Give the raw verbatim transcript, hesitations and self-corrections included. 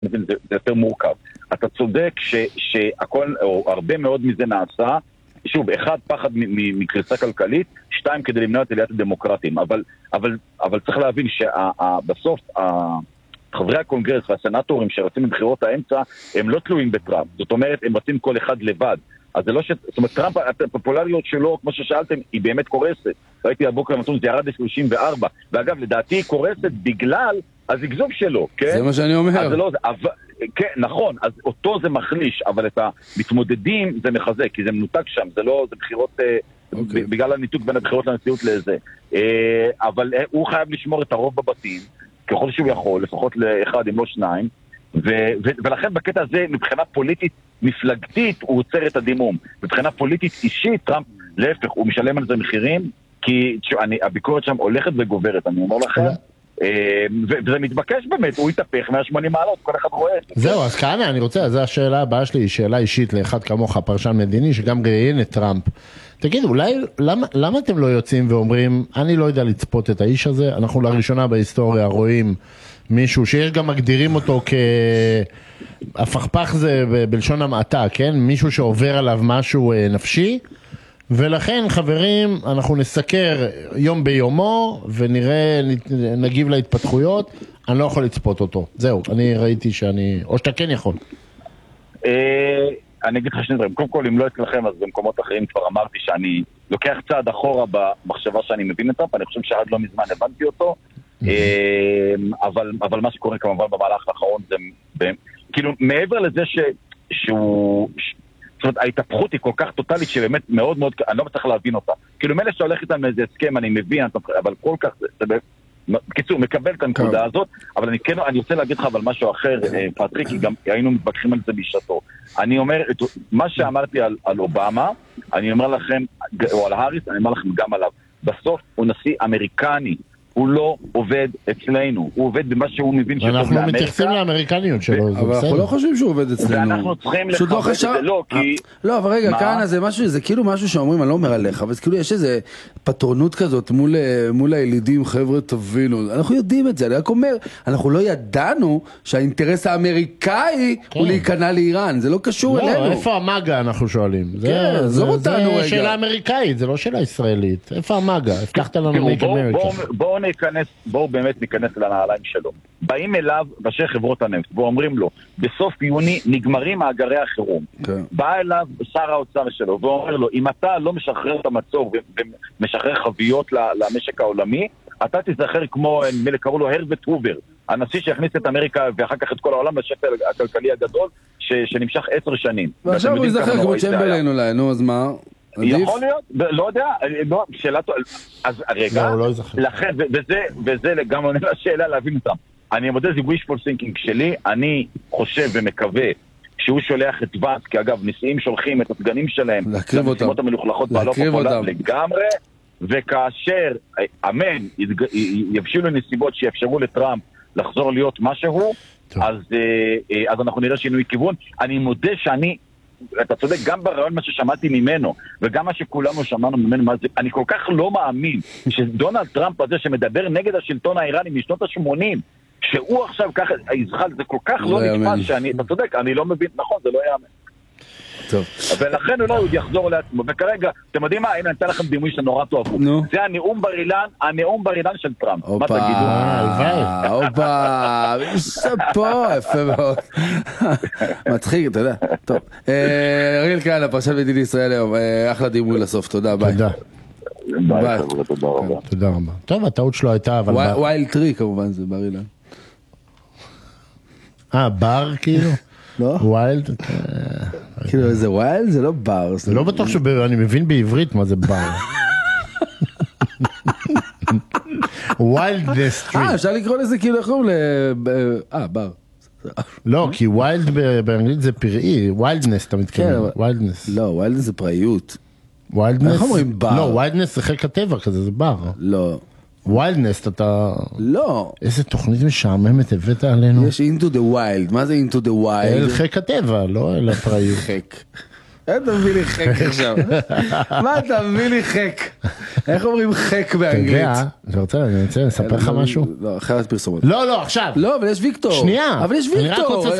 זה, זה יותר מורכב. אתה צודק ש, שהכל, או הרבה מאוד מזה נעשה, שוב, אחד, פחד מקריסה כלכלית, שתיים, כדי למנוע את עליית הדמוקרטים. אבל, אבל, אבל צריך להבין שבסוף, חברי הקונגרס והסנטורים שרצים בבחירות האמצע, הם לא תלויים בטראמפ. זאת אומרת, הם רצים כל אחד לבד. אז זה לא ש... זאת אומרת, טראמפ, הפופולריות שלו, כמו ששאלתם, היא באמת קורסת. ראיתי הבוקר נתון, זה ירד ל-שלושים וארבע. ואגב, לדעתי היא קורסת בגלל הזגזוג שלו, כן? זה מה שאני אומר. אז זה לא... אבל... כן, נכון, אז אותו זה מחליש, אבל את המתמודדים זה מחזק, כי זה מנותק שם, זה לא... זה בחירות... Okay. בגלל הניתוק בין הבחירות לנשיאות לזה. אבל הוא חייב לשמור את הרוב בבתים, ככל שהוא יכול, לפחות לאחד, אם לא שניים, ו- ו- ולכן בקטע הזה, מבחינה פוליטית מפלגתית, הוא עוצר את הדימום. מבחינה פוליטית אישית, טראמפ, להפך, הוא משלם על זה מחירים, כי אני, הביקורת שם הולכת וגוברת, אני אומר לכם, ו- וזה מתבקש באמת, הוא יתהפך מאה ושמונים מעלות, כל אחד רואה. זהו, אז כהנה, אני רוצה, זו השאלה הבאה שלי, שאלה אישית לאחד כמוך, פרשן מדיני, שגם ראיין את טראמפ. תגיד, אולי, למה, למה אתם לא יוצאים ואומרים, אני לא יודע לצפות את האיש הזה, אנחנו לראשונה בהיסטוריה רואים מישהו שיש גם מגדירים אותו כהפכפך זה בלשון המעטה, כן? מישהו שעובר עליו משהו נפשי, ולכן חברים, אנחנו נסקר יום ביומו, ונראה, נגיב להתפתחויות, אני לא יכול לצפות אותו. זהו, אני ראיתי שאני, או שאתה כן יכול. אני אגיד לך שני דברים. קודם כל, אם לא אצלכם, אז במקומות אחרים כבר אמרתי שאני לוקח צעד אחורה במחשבה שאני מבין את טראמפ, אני חושב שעד לא מזמן הבנתי אותו, אבל, אבל מה שקורה כמובן במהלך האחרון זה, כאילו, מעבר לזה ש, שהוא, זאת אומרת, ההתהפכות היא כל כך טוטלית שבאמת מאוד מאוד, אני לא מצליח להבין אותה. כאילו, מלא שהולך איתם מאיזה הסכם, אני מבין, אבל כל כך, זה, זה בקיצור, מקבל את הנקודה הזאת, אבל אני כן, אני רוצה להגיד לך אבל משהו אחר, פטריק, כי גם היינו מתווכחים על זה בשעתו. אני אומר, מה שאמרתי על, על אובמה, אני אומר לכם, או על האריס, אני אומר לכם גם עליו. בסוף הוא נשיא אמריקני, הוא לא עובד אצלנו, הוא עובד במה שהוא מבין שטוב לאמריקה. אנחנו מתייחסים לאמריקניות שלו, אבל אנחנו לא חושבים שהוא עובד אצלנו. ואנחנו צריכים לכבד את זה, לא, כי... לא, אבל רגע, כאן זה משהו, זה כאילו משהו שאומרים, אני לא אומר עליך, אבל זה כאילו יש איזה פטרונות כזאת מול הילידים, חבר'ה תבינו, אנחנו יודעים את זה, אני רק אומר, אנחנו לא ידענו שהאינטרס האמריקאי הוא להיכנע לאיראן, זה לא קשור אלינו. לא, איפה המאגה אנחנו שואלים? כן, זו אותנו רגע. זה שאלה אמריקאית, זה לא שאלה ישראלית. איפה המאגה? הבטחת לנו make America. בואו ניכנס, בואו באמת ניכנס לנעליים שלו. באים אליו ראשי חברות הנפט, ואומרים לו, בסוף יוני נגמרים מאגרי החירום. בא אליו שר האוצר שלו, ואומר לו, אם אתה לא משחרר את המצור ומשחרר חביות למשק העולמי, אתה תזכר כמו, מלא קראו לו הרברט הובר, הנשיא שהכניס את אמריקה ואחר כך את כל העולם לשפל הכלכלי הגדול, שנמשך עשר שנים. ועכשיו הוא יזכר כמו צ'מברליין אולי, נו, אז מה? יכול להיות, לא יודע, שאלה, אז רגע, לכן, וזה גם עונה לשאלה להבין אותם. אני מודה, זה wishful thinking שלי, אני חושב ומקווה שהוא שולח את ואץ, כי אגב, נשיאים שולחים את הסגנים שלהם למשימות המלוכלכות בעלות הפעולה לגמרי, וכאשר, אמן, יבשילו נסיבות שיאפשרו לטראמפ לחזור להיות משהו, אז אנחנו נראה שינוי כיוון. אני מודה שאני אתה צודק, גם ברעיון מה ששמעתי ממנו, וגם מה שכולנו שמענו ממנו, מה זה, אני כל כך לא מאמין שדונלד טראמפ הזה שמדבר נגד השלטון האיראני משנות ה-שמונים, שהוא עכשיו ככה, היזחל, זה כל כך לא נתפס שאני, אתה צודק, אני לא מבין, נכון, זה לא יאמן. טוב. ולכן אולי הוא יחזור לעצמו, וכרגע, אתם יודעים מה, הנה אני אתן לכם דימוי שנורא תאהבו. זה הנאום בר אילן, הנאום בר אילן של טראמפ. מה תגידו? אופה, פה, יפה מאוד. מצחיק, אתה יודע. טוב. אריאל כהנא, פרשן מדיני ישראל היום, אחלה דימוי לסוף, תודה, ביי. תודה. ביי, חבר'ה, תודה רבה. תודה רבה. טוב, הטעות שלו הייתה, אבל... ווילד טרי כמובן, זה בר אילן. אה, בר כאילו? לא? ווילד? כאילו איזה ווילד זה לא בר. לא בטוח שאני מבין בעברית מה זה בר. ווילדנס סטריט. אה, אפשר לקרוא לזה כאילו איך קוראים ל... אה, בר. לא, כי ווילד באנגלית זה פראי, ווילדנס אתה מתכוון, ווילדנס. לא, ווילדנס זה פראיות. ווילדנס? איך אומרים בר? לא, ווילדנס זה חלק הטבע כזה, זה בר. לא. ווילדנס, אתה... לא. איזה תוכנית משעממת הבאת עלינו. יש into the wild, מה זה into the wild? אל חלק הטבע, לא אל הפראיות. חלק. אתה מביא לי חק עכשיו. מה אתה מביא לי חק? איך אומרים חק באנגלית? אתה יודע, אני רוצה לספר לך משהו? לא, אחרת פרסומות. לא, לא, עכשיו. לא, אבל יש ויקטור. שנייה. אבל יש ויקטור.